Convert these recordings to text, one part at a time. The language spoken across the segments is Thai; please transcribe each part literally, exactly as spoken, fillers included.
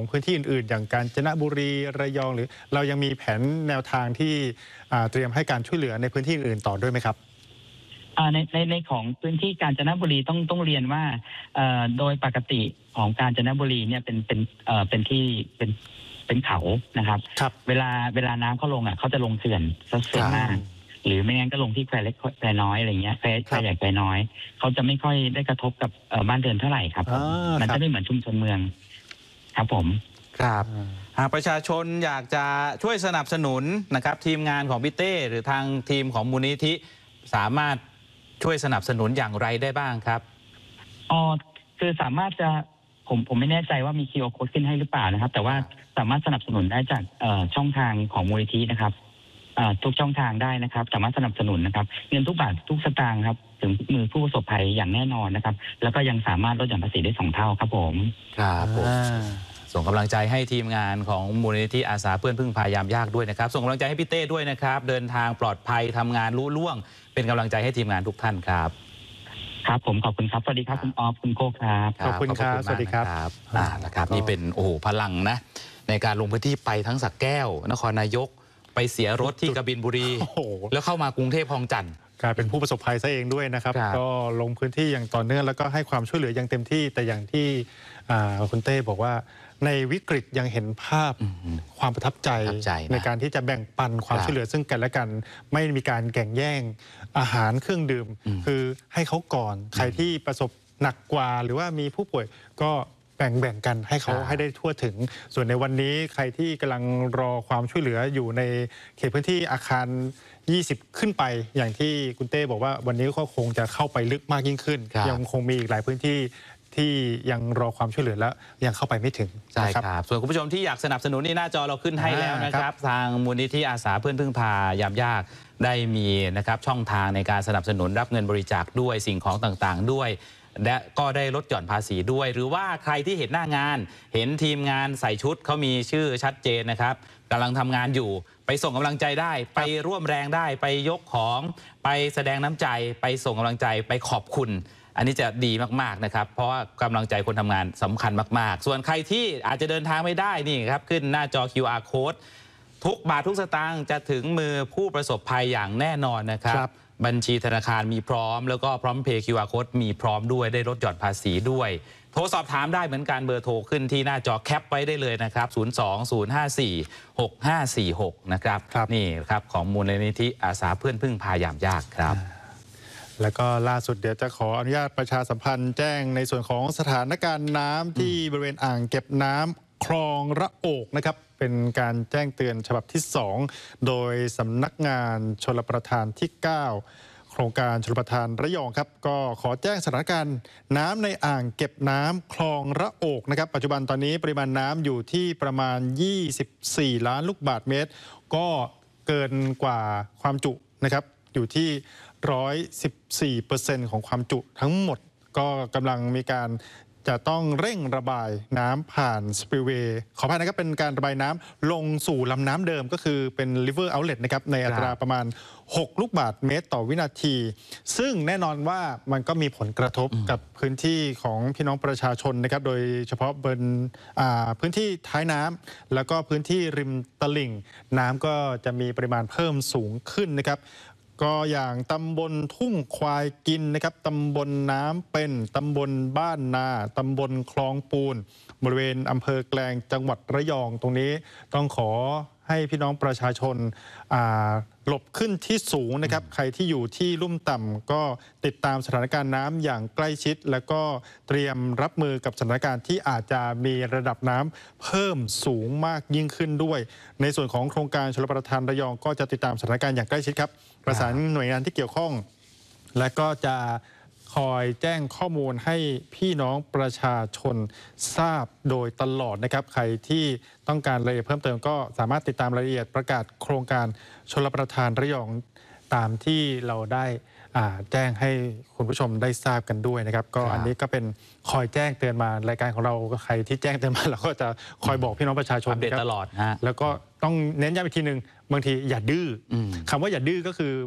พื้นที่อื่นๆอย่างกาญจนบุรีระยองหรือเรายังมีแผนแนวทางที่เตรียมให้การช่วยเหลือในพื้นที่อื่นต่อด้วยไหมครับในในในของพื้นที่กาญจนบุรีต้องต้องเรียนว่าโดยปกติของกาญจนบุรีเนี่ยเป็นเป็นเอ่อเป็นที่เป็นเป็นเขานะครับเวลาเวลาน้ำเขาลงอ่ะเขาจะลงเขื่อนซะส่วนมากหรือไม่งั้นก็ลงที่แควเล็กแควน้อยอะไรเงี้ยแควแควใหญ่แควน้อยเขาจะไม่ค่อยได้กระทบกับบ้านเรือนเท่าไหร่ครับมันจะไม่เหมือนชุมชนเมืองครับผมครับหากประชาชนอยากจะช่วยสนับสนุนนะครับทีมงานของพี่เต้หรือทางทีมของมูลนิธิสามารถช่วยสนับสนุนอย่างไรได้บ้างครับอ๋อคือสามารถจะผมผมไม่แน่ใจว่ามี คิว อาร์ Code ขึ้นให้หรือเปล่านะครับแต่ว่าสามารถสนับสนุนได้จากช่องทางของมูลนิธินะครับทุกช่องทางได้นะครับสามารถสนับสนุนนะครับเงินทุกบาททุกสตางค์ครับถึงมือผู้ประสบภัยอย่างแน่นอนนะครับแล้วก็ยังสามารถลดหย่อนภาษีได้สองเท่าครับผมครับผมส่งกำลังใจให้ทีมงานของมูลนิธิอาสาเพื่อนพึ่งพายามยากด้วยนะครับส่งกำลังใจให้พี่เต้ด้วยนะครับเดินทางปลอดภัยทำงานลุล่วงเป็นกำลังใจให้ทีมงานทุกท่านครับครับผมขอบคุณครับสวัสดีครับคุณออฟคุณโก้ครับขอบคุณครับสวัสดีครับอ่านะครับนี่เป็นโอ้โหพลังนะในการลงพื้นที่ไปทั้งสระแก้วนครนายกไปเสียรถที่กบินบุรีแล้วเข้ามากรุงเทพคลองจันทร์กลายเป็นผู้ประสบภัยซะเองด้วยนะครับก็ลงพื้นที่อย่างต่อเนื่องแล้วก็ให้ความช่วยเหลืออย่างเต็มที่แต่อย่างที่คุณเต้บอกว่าในวิกฤตยังเห็นภาพความประทับใจในการที่จะแบ่งปันความช่วยเหลือซึ่งกันและกันไม่มีการแข่งแย่งอาหารเครื่องดื่มคือให้เขาก่อนใครที่ประสบหนักกว่าหรือว่ามีผู้ป่วยก็แบ่งแบ่งกันให้เขาให้ได้ทั่วถึงส่วนในวันนี้ใครที่กำลังรอความช่วยเหลืออยู่ในเขตพื้นที่อาคารยี่สิบขึ้นไปอย่างที่คุณเต้บอกว่าวันนี้ก็คงจะเข้าไปลึกมากยิ่งขึ้นยังคงมีอีกหลายพื้นที่ที่ยังรอความช่วยเหลือและยังเข้าไปไม่ถึงใช่ครับส่วนคุณผู้ชมที่อยากสนับสนุนนี่หน้าจอเราขึ้นให้แล้วนะครับทางมูลนิธิอาสาเพื่อนพึ่งพายามยากได้มีนะครับช่องทางในการสนับสนุนรับเงินบริจาคด้วยสิ่งของต่างๆด้วยและก็ได้ลดหย่อนภาษีด้วยหรือว่าใครที่เห็นหน้างานเห็นทีมงานใส่ชุดเขามีชื่อชัดเจนนะครับกำลังทำงานอยู่ไปส่งกำลังใจได้ไปร่วมแรงได้ไปยกของไปแสดงน้ำใจไปส่งกำลังใจไปขอบคุณอันนี้จะดีมากๆนะครับเพราะว่ากำลังใจคนทำงานสำคัญมากๆส่วนใครที่อาจจะเดินทางไม่ได้นี่ครับขึ้นหน้าจอ คิว อาร์ Code ทุกบาททุกสตางค์จะถึงมือผู้ประสบภัยอย่างแน่นอนนะครับบัญชีธนาคารมีพร้อมแล้วก็พร้อมเพย์ คิว อาร์ Code มีพร้อมด้วยได้ลดหย่อนภาษีด้วยโทรสอบถามได้เหมือนกันเบอร์โทรขึ้นที่หน้าจอแคปไว้ได้เลยนะครับศูนย์ สอง ศูนย์ ห้า สี่ หก ห้า สี่ หกนะครับนี่ครับของมูลนิธิอาสาเพื่อนพึ่งพายามยากครับแล้วก็ล่าสุดเดี๋ยวจะขออนุญาตประชาสัมพันธ์แจ้งในส่วนของสถานการณ์น้ำที่บริเวณอ่างเก็บน้ำคลองระโอกนะครับเป็นการแจ้งเตือนฉบับที่สองโดยสำนักงานชลประทานที่เก้าโครงการชลประทานระยองครับก็ขอแจ้งสถานการณ์น้ำในอ่างเก็บน้ำคลองระโอกนะครับปัจจุบันตอนนี้ปริมาณน้ำอยู่ที่ประมาณยี่สิบสี่ล้านลูกบาศก์เมตรก็เกินกว่าความจุนะครับอยู่ที่หนึ่งร้อยสิบสี่เปอร์เซ็นต์ ของความจุทั้งหมดก็กำลังมีการจะต้องเร่งระบายน้ำผ่านสปิลเวย์ขออภัยนะครับเป็นการระบายน้ำลงสู่ลำน้ำเดิมก็คือเป็น River Outlet นะครับในอัตราประมาณหกลูกบาศก์เมตรต่อวินาทีซึ่งแน่นอนว่ามันก็มีผลกระทบกับพื้นที่ของพี่น้องประชาชนนะครับโดยเฉพาะบนพื้นที่ท้ายน้ำแล้วก็พื้นที่ริมตลิ่งน้ำก็จะมีปริมาณเพิ่มสูงขึ้นนะครับก็อย่างตำบลทุ่งควายกินนะครับตำบลน้ำเป็นตำบลบ้านนาตำบลคลองปูนบริเวณอำเภอแกลงจังหวัดระยองตรงนี้ต้องขอให้พี่น้องประชาชนหลบขึ้นที่สูงนะครับใครที่อยู่ที่ลุ่มต่ำก็ติดตามสถานการณ์น้ำอย่างใกล้ชิดแล้วก็เตรียมรับมือกับสถานการณ์ที่อาจจะมีระดับน้ำเพิ่มสูงมากยิ่งขึ้นด้วยในส่วนของโครงการชลประทานระยองก็จะติดตามสถานการณ์อย่างใกล้ชิดครับประสานหน่วยงานที่เกี่ยวข้องและก็จะคอยแจ้งข้อมูลให้พี่น้องประชาชนทราบโดยตลอดนะครับใครที่ต้องการรายละเอียดเพิ่มเติมก็สามารถติดตามรายละเอียดประกาศโครงการชลประทานระยองตามที่เราได้แจ้งให้คุณผู้ชมได้ทราบกันด้วยนะครับก็อันนี้ก็เป็นคอยแจ้งเตือนมารายการของเราใครที่แจ้งเตือนมาเราก็จะคอยบอกพี่น้องประชาชนอัปเดตตลอดฮะแล้วก็ต้องเน้นย้ำอีกทีหนึ่งบางทีอย่าดื้อคำว่าอย่าดื้อก็คือ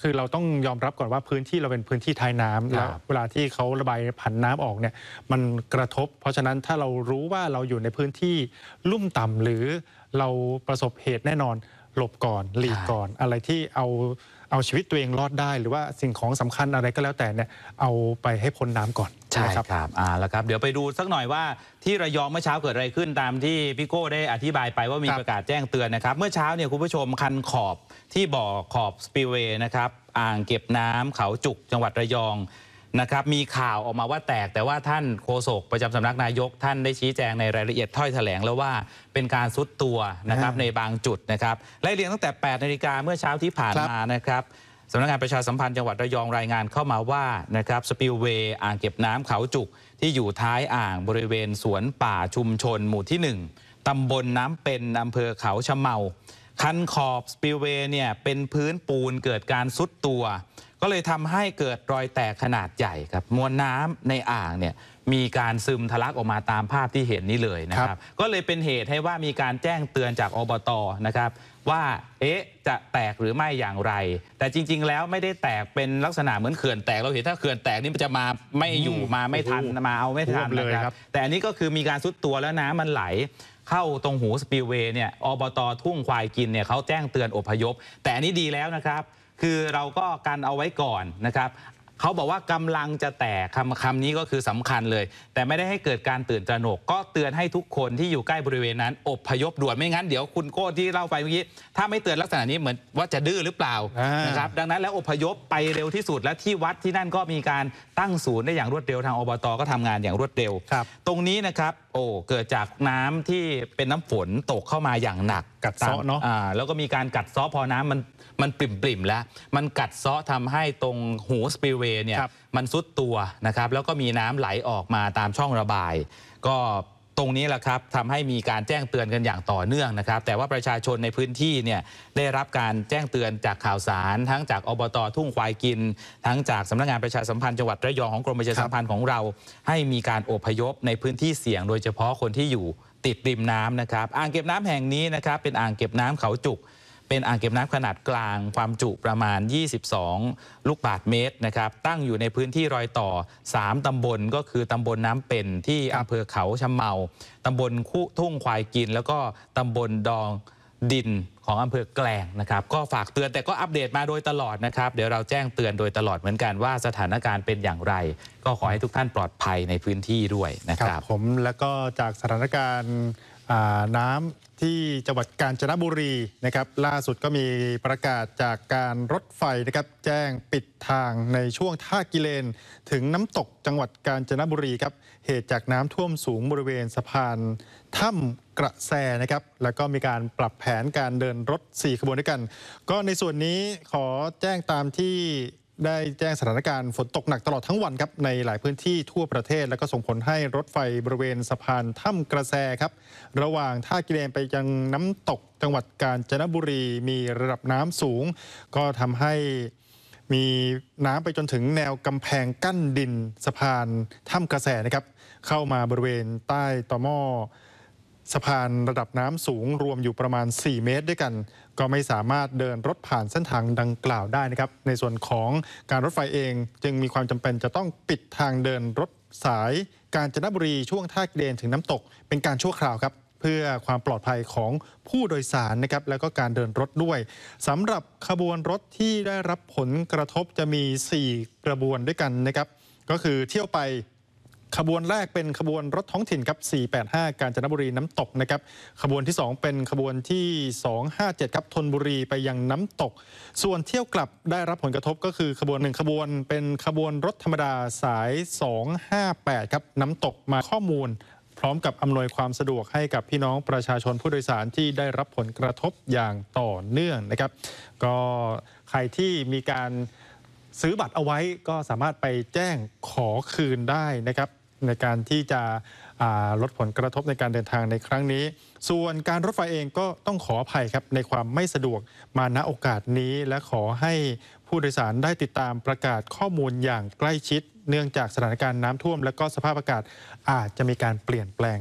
คือเราต้องยอมรับก่อนว่าพื้นที่เราเป็นพื้นที่ท้ายน้ำแล้วเวลาที่เขาระบายผันน้ำออกเนี่ยมันกระทบเพราะฉะนั้นถ้าเรารู้ว่าเราอยู่ในพื้นที่ลุ่มต่ำหรือเราประสบเหตุแน่นอนหลบก่อนหลีกก่อนอะไรที่เอาเอาชีวิตตัวเองรอดได้หรือว่าสิ่งของสำคัญอะไรก็แล้วแต่เนี่ยเอาไปให้พ้นน้ำก่อนใช่ครับอ่าแล้วครับเดี๋ยวไปดูสักหน่อยว่าที่ระยองเมื่อเช้าเกิดอะไรขึ้นตามที่พี่โก้ได้อธิบายไปว่ามีประกาศแจ้งเตือนนะครับเมื่อเช้าเนี่ยคุณผู้ชมคันขอบที่บ่อขอบสปิลเวย์นะครับอ่างเก็บน้ำเขาจุกจังหวัดระยองนะครับมีข่าวออกมาว่าแตกแต่ว่าท่านโฆษกประจำสำนักนายกท่านได้ชี้แจงในรายละเอียดถ้อยแถลงแล้วว่าเป็นการซุดตัวนะครับในบางจุดนะครับไล่เรียงตั้งแต่แปดนาฬิกาเมื่อเช้าที่ผ่านมานะครับสำนักงานประชาสัมพันธ์จังหวัดระยองรายงานเข้ามาว่านะครับสปิลเวย์อ่างเก็บน้ำเขาจุกที่อยู่ท้ายอ่างบริเวณสวนป่าชุมชนหมู่ที่หนึ่งตำบลน้ำเป็นอำเภอเขาชะเมาคันขอบสปิลเวย์เนี่ยเป็นพื้นปูนเกิดการซุดตัวก็เลยทำให้เกิดรอยแตกขนาดใหญ่ครับมวลน้ำในอ่างเนี่ยมีการซึมทะลักออกมาตามภาพที่เห็นนี้เลยนะครับก็เลยเป็นเหตุให้ว่ามีการแจ้งเตือนจากอบต.นะครับว่าเอ๊ะจะแตกหรือไม่อย่างไรแต่จริงๆแล้วไม่ได้แตกเป็นลักษณะเหมือนเขื่อนแตกเราเห็นถ้าเขื่อนแตกนี่มันจะมาไม่อยู่มาไม่ทันมาเอาไม่ทันนะครับแต่อันนี้ก็คือมีการซุดตัวแล้วน้ำมันไหลเข้าตรงหูสปิลเวย์เนี่ยอบต.ทุ่งควายกินเนี่ยเขาแจ้งเตือนอพยพแต่อันนี้ดีแล้วนะครับคือเราก็กันเอาไว้ก่อนนะครับเขาบอกว่ากำลังจะแตกคำคำนี้ก็คือสำคัญเลยแต่ไม่ได้ให้เกิดการตื่นตระหนกก็เตือนให้ทุกคนที่อยู่ใกล้บริเวณนั้นอพยพด่วนไม่งั้นเดี๋ยวคุณโก้ที่เล่าไปเมื่อกี้ถ้าไม่เตือนลักษณะนี้เหมือนว่าจะดื้อหรือเปล่านะครับดังนั้นแล้วอพยพไปเร็วที่สุดและที่วัดที่นั่นก็มีการตั้งศูนย์ได้อย่างรวดเร็วทางอบต.ก็ทำงานอย่างรวดเร็วตรงนี้นะครับโอ้เกิดจากน้ำที่เป็นน้ำฝนตกเข้ามาอย่างหนักกัดเซาะเนาะแล้วก็มีการกัดเซาะพอน้ำมันมันปริ่มๆแล้วมันกัดเซาะทำให้ตรงหูสปิลเวย์เนี่ยมันซุดตัวนะครับแล้วก็มีน้ำไหลออกมาตามช่องระบายก็ตรงนี้แหละครับทำให้มีการแจ้งเตือนกันอย่างต่อเนื่องนะครับแต่ว่าประชาชนในพื้นที่เนี่ยได้รับการแจ้งเตือนจากข่าวสารทั้งจากอบต.ทุ่งควายกินทั้งจากสำนักงานประชาสัมพันธ์จังหวัดระยองของกรมประชาสัมพันธ์ของเราให้มีการอพยพในพื้นที่เสี่ยงโดยเฉพาะคนที่อยู่ติดริมน้ำนะครับอ่างเก็บน้ำแห่งนี้นะครับเป็นอ่างเก็บน้ำเขาจุกเป็นอ่างเก็บน้ำขนาดกลางความจุประมาณยี่สิบสองลูกบาศก์เมตรนะครับตั้งอยู่ในพื้นที่รอยต่อสามตำบลก็คือตำบลน้ำเป็นที่อำเภอเขาชะเมาตำบลคู่ทุ่งควายกินแล้วก็ตำบลดองดินของอำเภอแกลงนะครับก็ฝากเตือนแต่ก็อัปเดตมาโดยตลอดนะครับเดี๋ยวเราแจ้งเตือนโดยตลอดเหมือนกันว่าสถานการณ์เป็นอย่างไรก็ขอให้ทุกท่านปลอดภัยในพื้นที่ด้วยนะครับผมแล้วก็จากสถานการณ์น้ำที่จังหวัดกาญจนบุรีนะครับล่าสุดก็มีประกาศจากการรถไฟนะครับแจ้งปิดทางในช่วงท่ากิเลนถึงน้ำตกจังหวัดกาญจนบุรีครับเหตุจากน้ำท่วมสูงบริเวณสะพานถ้ำกระแสนะครับแล้วก็มีการปรับแผนการเดินรถสี่ขบวนด้วยกันก็ในส่วนนี้ขอแจ้งตามที่ได้แจ้งสถานการณ์ฝนตกหนักตลอดทั้งวันครับในหลายพื้นที่ทั่วประเทศและก็ส่งผลให้รถไฟบริเวณสะพานถ้ำกระแสครับระหว่างท่ากิเลนไปยังน้ำตกจังหวัดกาญจนบุรีมีระดับน้ำสูงก็ทำให้มีน้ำไปจนถึงแนวกำแพงกั้นดินสะพานถ้ำกระแสนะครับเข้ามาบริเวณใต้ต่อหม้อสะพานระดับน้ำสูงรวมอยู่ประมาณสี่เมตรด้วยกันก็ไม่สามารถเดินรถผ่านเส้นทางดังกล่าวได้นะครับในส่วนของการรถไฟเองจึงมีความจำเป็นจะต้องปิดทางเดินรถสายกาญจนบุรีช่วงท่ากิเลนถึงน้ำตกเป็นการชั่วคราวครับเพื่อความปลอดภัยของผู้โดยสารนะครับแล้วก็การเดินรถด้วยสำหรับขบวนรถที่ได้รับผลกระทบจะมีสี่กระบวนด้วยกันนะครับก็คือเที่ยวไปขบวนแรกเป็นขบวนรถท้องถิ่นครับสี่แปดห้ากาญจนบุรีน้ำตกนะครับขบวนที่สองเป็นขบวนที่สองห้าเจ็ดครับธนบุรีไปยังน้ำตกส่วนเที่ยวกลับได้รับผลกระทบก็คือขบวนหนึ่งขบวนเป็นขบวนรถธรรมดาสายสองห้าแปดครับน้ำตกมาข้อมูลพร้อมกับอำนวยความสะดวกให้กับพี่น้องประชาชนผู้โดยสารที่ได้รับผลกระทบอย่างต่อเนื่องนะครับก็ใครที่มีการซื้อบัตรเอาไว้ก็สามารถไปแจ้งขอคืนได้นะครับในการที่จะลดผลกระทบในการเดินทางในครั้งนี้ส่วนการรถไฟเองก็ต้องขออภัยครับในความไม่สะดวกมาณโอกาสนี้และขอให้ผู้โดยสารได้ติดตามประกาศข้อมูลอย่างใกล้ชิดเนื่องจากสถานการณ์น้ำท่วมและก็สภาพอากาศอาจจะมีการเปลี่ยนแปลง